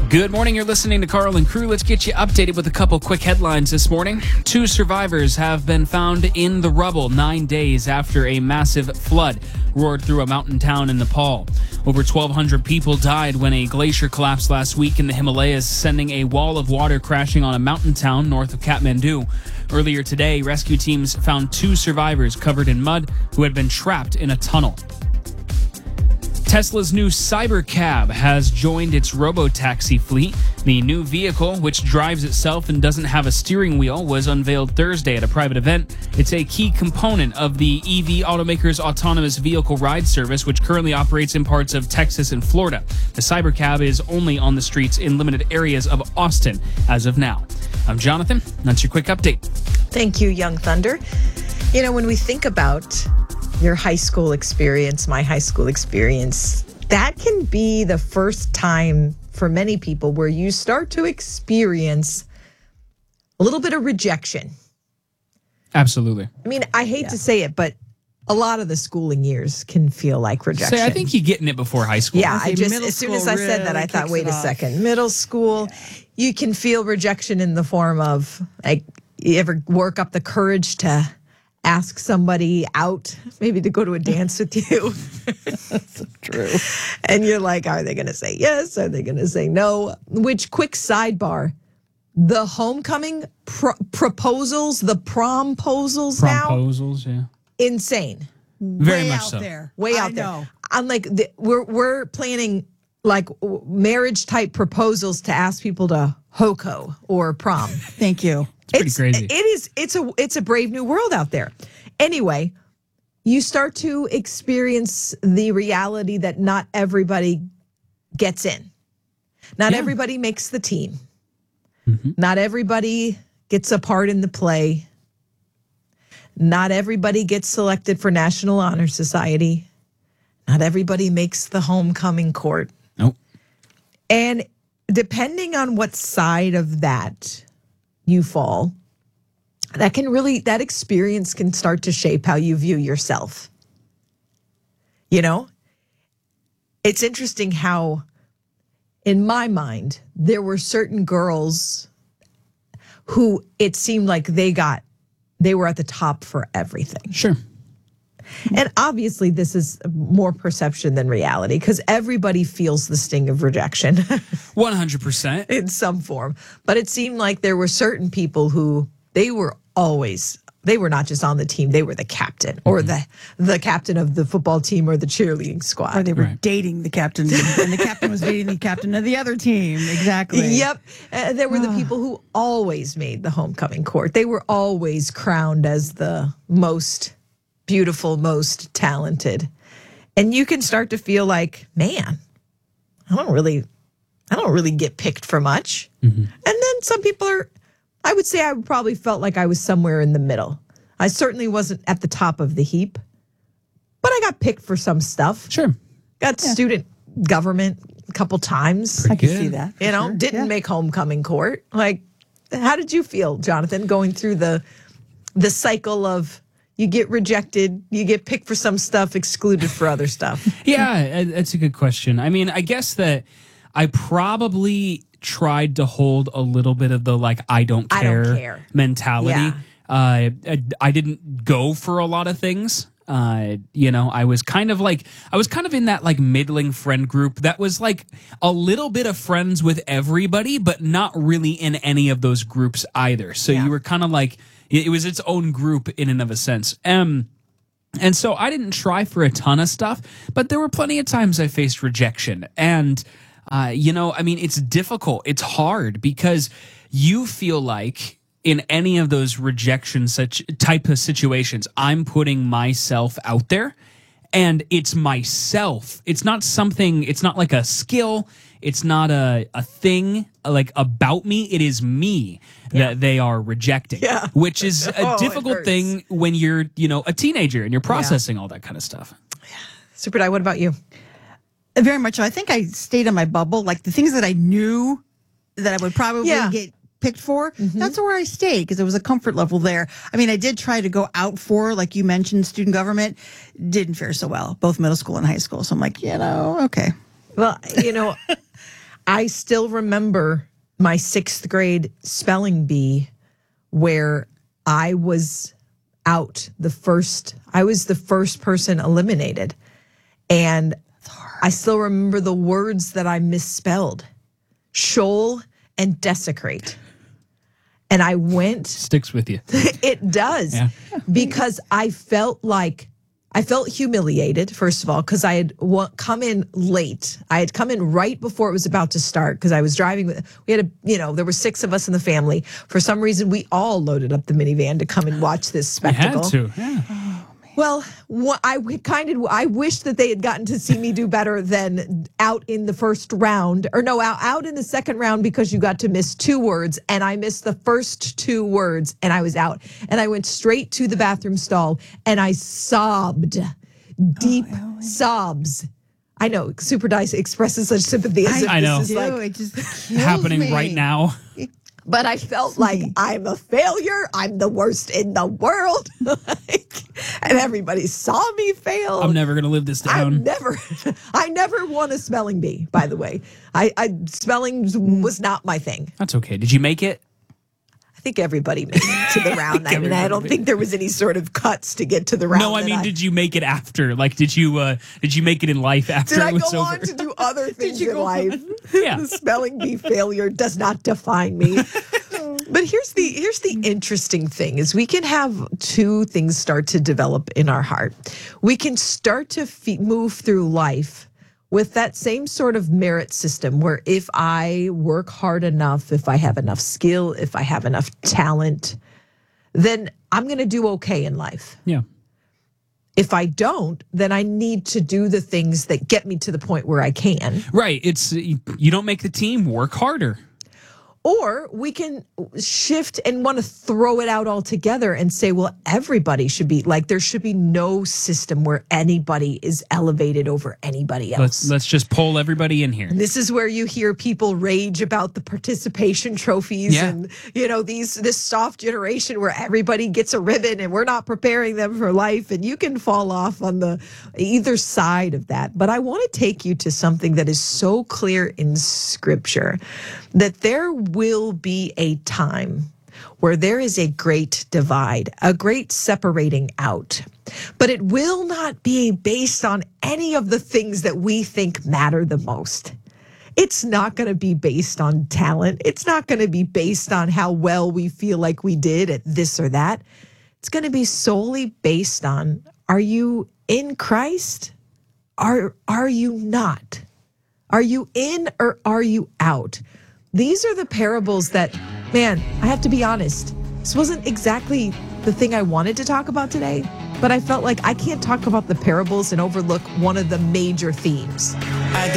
Good morning. You're listening to Carl and Crew. Let's get you updated with a couple quick headlines this morning. 2 survivors have been found in the rubble 9 days after a massive flood roared through a mountain town in Nepal. Over 1,200 people died when a glacier collapsed last week in the Himalayas, sending a wall of water crashing on a mountain town north of Kathmandu. Earlier today, rescue teams found 2 survivors covered in mud who had been trapped in a tunnel. Tesla's new Cybercab has joined its robotaxi fleet. The new vehicle, which drives itself and doesn't have a steering wheel, was unveiled Thursday at a private event. It's a key component of the EV automaker's autonomous vehicle ride service, which currently operates in parts of Texas and Florida. The Cybercab is only on the streets in limited areas of Austin as of now. I'm Jonathan. That's your quick update. Thank you, Young Thunder. You know, when we think about your high school experience, my high school experience, that can be the first time for many people where you start to experience a little bit of rejection. Absolutely. I mean, I hate to say it, but a lot of the schooling years can feel like rejection. I think you're getting it before high school. Yeah, as soon as I said that, I thought, wait a second. Middle school, you can feel rejection in the form of, like, you ever work up the courage to ask somebody out, maybe to go to a dance with you. That's true. And you're like, are they going to say yes? Are they going to say no? Which, quick sidebar, the homecoming proposals, the promposals now. Promposals, yeah. Insane. Very Way much out so. there. Way out there. I'm like, we're planning like marriage type proposals to ask people to HOCO or prom. Thank you. It's pretty crazy. It's a brave new world out there. Anyway, you start to experience the reality that not everybody gets in. Not everybody makes the team. Mm-hmm. Not everybody gets a part in the play. Not everybody gets selected for National Honor Society. Not everybody makes the homecoming court. Nope. And depending on what side of that you fall, that experience can start to shape how you view yourself. You know, it's interesting how, in my mind, there were certain girls who it seemed like they were at the top for everything. Sure. And obviously this is more perception than reality because everybody feels the sting of rejection 100%. in some form. But it seemed like there were certain people who they were not just on the team, they were the captain or the captain of the football team or the cheerleading squad. Or they were dating the captain and the captain was dating the captain of the other team. Exactly. Yep. There were the people who always made the homecoming court. They were always crowned as the most beautiful, most talented. And you can start to feel like, man, I don't really get picked for much. Mm-hmm. And then some people I would say I probably felt like I was somewhere in the middle. I certainly wasn't at the top of the heap, but I got picked for some stuff. Sure. Got student government a couple times. I can see that. You know, didn't make homecoming court. Like, how did you feel, Jonathan, going through the cycle of you get rejected, you get picked for some stuff, excluded for other stuff? Yeah, that's a good question. I mean, I guess that I probably tried to hold a little bit of the like I don't care mentality. Yeah. I didn't go for a lot of things. You know, I was kind of in that like middling friend group that was like a little bit of friends with everybody, but not really in any of those groups either. So you were kind of like, it was its own group in and of a sense. And so I didn't try for a ton of stuff, but there were plenty of times I faced rejection. And, you know, I mean, it's difficult. It's hard because you feel like in any of those rejection such type of situations, I'm putting myself out there and it's myself. It's not something, it's not like a skill. It's not a thing like about me. It is me that they are rejecting, which is a difficult thing when you're, you know, a teenager and you're processing all that kind of stuff. Super Di, what about you? Very much so. I think I stayed in my bubble. Like the things that I knew that I would probably get picked for, that's where I stayed because there was a comfort level there. I mean, I did try to go out for, like you mentioned, student government. Didn't fare so well, both middle school and high school. So I'm like, you know, okay. Well, you know, I still remember my 6th grade spelling bee where I was out I was the first person eliminated. And I still remember the words that I misspelled. Shoal and desecrate. And I went. Sticks with you. It does. Yeah. Because I felt humiliated, first of all, because I had come in late. I had come in right before it was about to start because I was driving. There were 6 of us in the family. For some reason, we all loaded up the minivan to come and watch this spectacle. You had to, yeah. Well, I wish that they had gotten to see me do better than out in the first round, out in the second round because you got to miss 2 words, and I missed the first 2 words, and I was out. And I went straight to the bathroom stall, and I sobbed, deep sobs. I know, Super Dice expresses such sympathy. I know. It just happening right now. But I felt like I'm a failure. I'm the worst in the world. And everybody saw me fail. I'm never going to live this down. I never won a spelling bee, by the way. Spelling was not my thing. That's okay. Did you make it? I think everybody made it to the round. I don't think there was any sort of cuts to get to the round. No, I mean, did you make it after? Like, did you make it in life after it was over? Did I go on to do other things in life? Yeah. The spelling bee failure does not define me. But here's the interesting thing is we can have 2 things start to develop in our heart. We can start to move through life with that same sort of merit system where if I work hard enough, if I have enough skill, if I have enough talent, then I'm going to do okay in life. Yeah. If I don't, then I need to do the things that get me to the point where I can. Right. It's you don't make the team, work harder. Or we can shift and want to throw it out altogether and say, well, everybody should be like, there should be no system where anybody is elevated over anybody else. Let's just pull everybody in here. And this is where you hear people rage about the participation trophies and, this soft generation where everybody gets a ribbon and we're not preparing them for life. And you can fall off on the either side of that. But I want to take you to something that is so clear in Scripture that there will be a time where there is a great divide, a great separating out. But it will not be based on any of the things that we think matter the most. It's not going to be based on talent. It's not going to be based on how well we feel like we did at this or that. It's going to be solely based on, are you in Christ? Are you not? Are you in or are you out? These are the parables that, man, I have to be honest, this wasn't exactly the thing I wanted to talk about today, but I felt like I can't talk about the parables and overlook one of the major themes.